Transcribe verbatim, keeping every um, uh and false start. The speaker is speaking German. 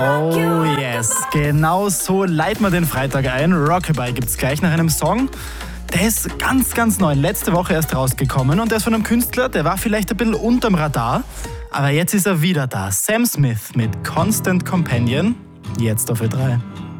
Oh yes, genau so leiten wir den Freitag ein. Rockabye gibt's gleich nach einem Song. Der ist ganz, ganz neu, letzte Woche erst rausgekommen und der ist von einem Künstler, der war vielleicht ein bisschen unterm Radar, aber jetzt ist er wieder da. Sam Smith mit Constant Companion, jetzt auf Ö drei.